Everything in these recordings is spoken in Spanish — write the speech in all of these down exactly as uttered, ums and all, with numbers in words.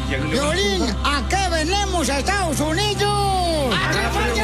Violín, ¿a qué venimos a Estados Unidos? ¡A triunfar,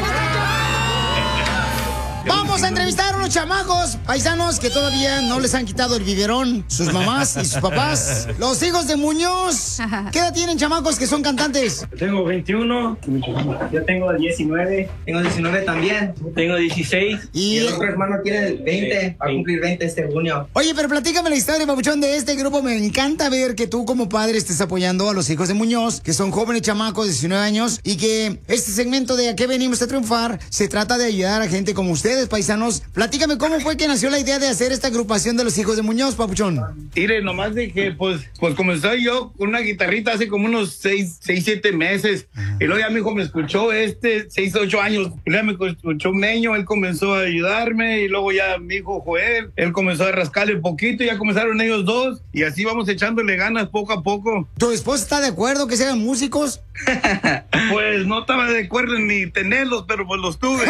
Vamos a entrevistar a unos chamacos paisanos que todavía no les han quitado el biberón, sus mamás y sus papás. Los hijos de Muñoz. ¿Qué edad tienen, chamacos, que son cantantes? Yo tengo veintiuno. Yo tengo diecinueve. Tengo diecinueve también. Tengo dieciséis. Y, y el otro hermano tiene veinte. Va a cumplir veinte este junio. Oye, pero platícame la historia, papuchón, de este grupo. Me encanta ver que tú como padre estés apoyando a los hijos de Muñoz, que son jóvenes chamacos de diecinueve años, y que este segmento de ¿A qué venimos a triunfar? Se trata de ayudar a gente como ustedes, paisanos. Platícame cómo fue que nació la idea de hacer esta agrupación de los hijos de Muñoz, papuchón. Mire, nomás de que pues, pues comenzó yo con una guitarrita hace como unos seis, seis, siete meses. Ajá. Y luego ya mi hijo me escuchó este, seis, ocho años. Y luego me escuchó Meño, él comenzó a ayudarme. Y luego ya mi hijo Joel, él comenzó a rascarle un poquito. Y ya comenzaron ellos dos. Y así vamos echándole ganas poco a poco. ¿Tu esposa está de acuerdo que sean músicos? Pues no estaba de acuerdo ni tenerlos, pero pues los tuve.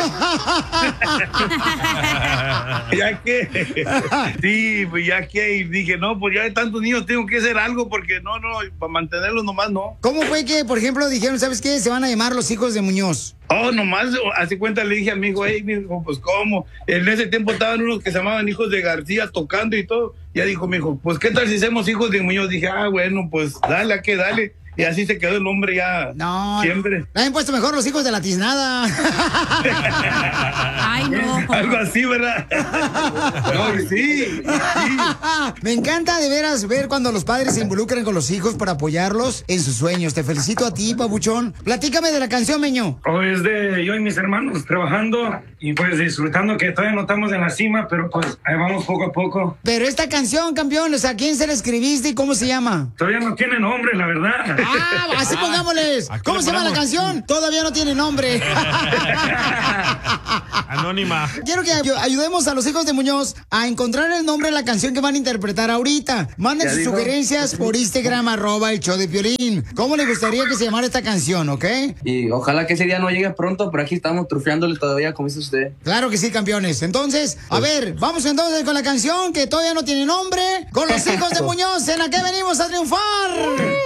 Ya que, sí, pues ya que, y dije, no, pues ya de tantos niños tengo que hacer algo porque no, no, para mantenerlos nomás no. ¿Cómo fue que, por ejemplo, dijeron, ¿sabes qué? Se van a llamar los hijos de Muñoz. Oh, nomás, hace cuenta le dije a mi hijo, hey, mi hijo, pues cómo. En ese tiempo estaban unos que se llamaban hijos de García tocando y todo. Ya dijo mi hijo, pues qué tal si hacemos hijos de Muñoz. Dije, ah, bueno, pues dale, a qué dale. Y así se quedó el nombre ya no, siempre. Le han puesto mejor los hijos de la tiznada. Ay, no. Algo así, ¿verdad? No, sí, sí. Me encanta de veras ver cuando los padres se involucran con los hijos para apoyarlos en sus sueños. Te felicito a ti, papuchón. Platícame de la canción, Meño. Oh, es de yo y mis hermanos trabajando y pues disfrutando que todavía no estamos en la cima, pero pues ahí vamos poco a poco. Pero esta canción, campeón, o sea, ¿a quién se la escribiste y cómo se llama? Todavía no tiene nombre, la verdad. Ah, así pongámosles. ¿Cómo se llama la canción? Todavía no tiene nombre. Anónima. Quiero que ayudemos a los hijos de Muñoz a encontrar el nombre de la canción que van a interpretar ahorita. Manden sus dijo? sugerencias por Instagram, arroba el show de Piolín. ¿Cómo le gustaría que se llamara esta canción, ok? Y ojalá que ese día no llegue pronto, pero aquí estamos trufeándole todavía, como dice usted. Claro que sí, campeones. Entonces, a ver, vamos entonces con la canción que todavía no tiene nombre, con los hijos de Muñoz, en la que venimos a triunfar.